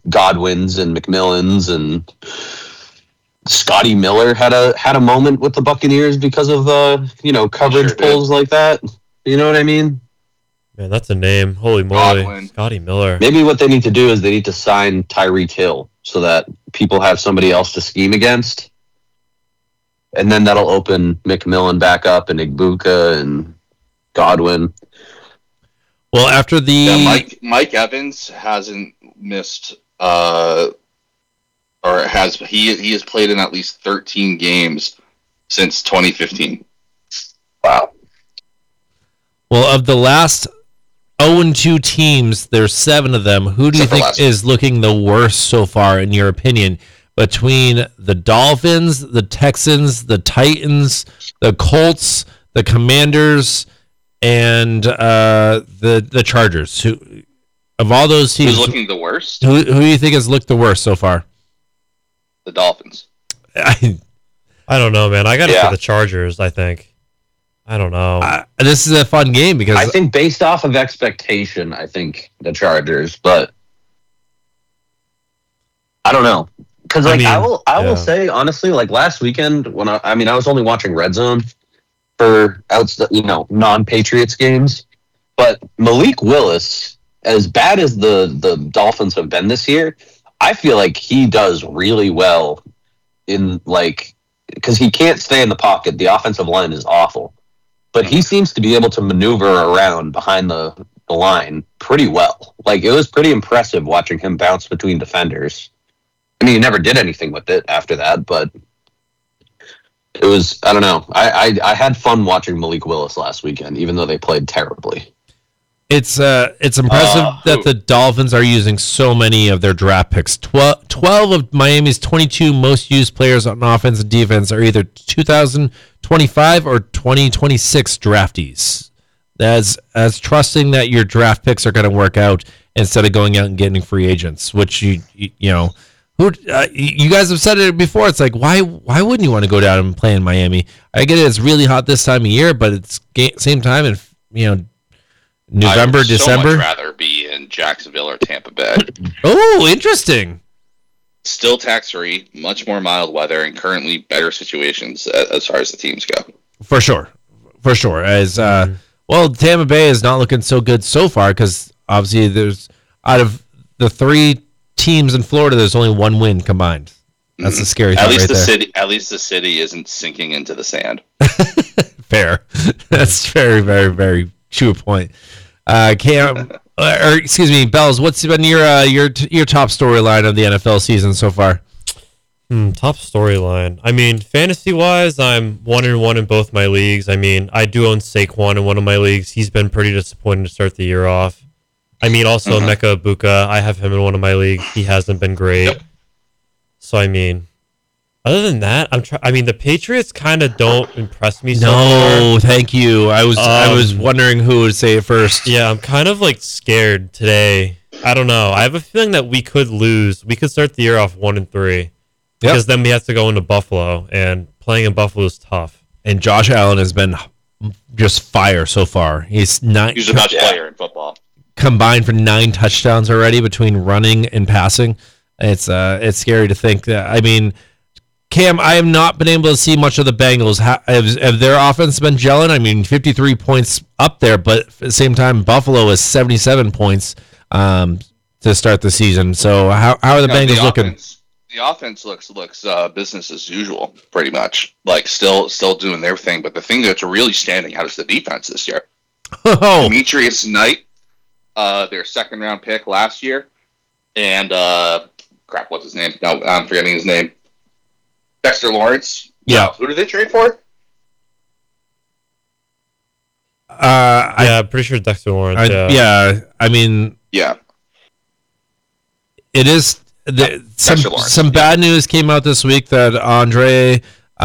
Godwins and McMillans, and Scotty Miller had a moment with the Buccaneers because of coverage pulls like that. You know what I mean? Man, that's a name. Holy moly. Godwin. Scotty Miller. Maybe what they need to do is they need to sign Tyreek Hill so that people have somebody else to scheme against. And then that'll open McMillan back up and Igbuka and Godwin. Well, after Mike Evans hasn't missed he has played in at least 13 games since 2015. Wow. Well, of the last 0-2 teams, there's 7 of them. Who do you think is looking the worst so far, in your opinion, between the Dolphins, the Texans, the Titans, the Colts, the Commanders, and the Chargers? Who, of all those teams, who's looking the worst? Who do you think has looked the worst so far? The Dolphins. I don't know, man. I got to say the Chargers, I think. I don't know. This is a fun game because I think based off of expectation, I think the Chargers, but I don't know. Because I will say honestly, like last weekend when I was only watching Red Zone for non-Patriots games, but Malik Willis, as bad as the Dolphins have been this year, I feel like he does really well in because he can't stay in the pocket. The offensive line is awful. But he seems to be able to maneuver around behind the line pretty well. Like, it was pretty impressive watching him bounce between defenders. I mean, he never did anything with it after that, but it was, I don't know. I had fun watching Malik Willis last weekend, even though they played terribly. It's impressive that the Dolphins are using so many of their draft picks. 12 of Miami's 22 most used players on offense and defense are either 2025 or 2026 draftees. As trusting that your draft picks are going to work out instead of going out and getting free agents, which you guys have said it before. It's like, why wouldn't you want to go down and play in Miami? I get it; it's really hot this time of year, but it's same time and November, December. I would so much rather be in Jacksonville or Tampa Bay. Oh, interesting. Still tax-free, much more mild weather, and currently better situations as far as the teams go. For sure. As Tampa Bay is not looking so good so far because obviously there's out of the 3 teams in Florida, there's only 1 win combined. That's the scary thing. At least the city isn't sinking into the sand. Fair. That's very, very, very true point. Cam, Bells, what's been your top storyline of the NFL season so far? Top storyline. I mean, fantasy-wise, I'm 1-1 in both my leagues. I mean, I do own Saquon in one of my leagues. He's been pretty disappointing to start the year off. I mean, also Emeka Egbuka. I have him in one of my leagues. He hasn't been great. Yep. So, I mean, other than that, the Patriots kind of don't impress me so far. No, thank you. I was wondering who would say it first. Yeah, I'm kind of scared today. I don't know. I have a feeling that we could lose. We could start the year off 1-3 because then we have to go into Buffalo, and playing in Buffalo is tough. And Josh Allen has been just fire so far. He's the best player in football. Combined for 9 touchdowns already between running and passing. It's scary to think that. I mean, Cam, I have not been able to see much of the Bengals. Have their offense been gelling? I mean, 53 points up there, but at the same time, Buffalo is 77 points to start the season. So how are the Bengals looking? The offense looks business as usual, pretty much. Still doing their thing. But the thing that's really standing out is the defense this year. Oh. Demetrius Knight, their second-round pick last year, and what's his name? No, I'm forgetting his name. Dexter Lawrence. Yeah. Who did they trade for? I'm pretty sure Dexter Lawrence. I mean, it is. Some bad news came out this week that Andre.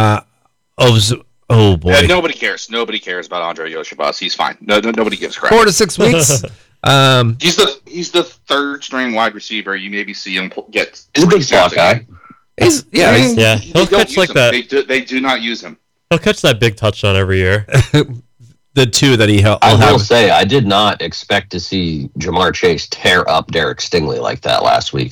Oh boy! Yeah, nobody cares. Nobody cares about Andre Yoshibas. He's fine. Nobody gives crap. 4 to 6 weeks. He's the third string wide receiver. You maybe see him get. He's a big slot guy. He'll catch that. They do not use him. He'll catch that big touchdown every year. The 2 that he held. I will say, I did not expect to see Jamar Chase tear up Derek Stingley like that last week.